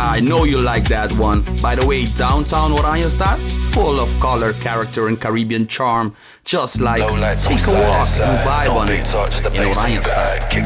Yeah, I know you like that one. By the way, downtown Oranjestad, full of color, character and Caribbean charm. Just like take a walk and vibe on it in Oranjestad.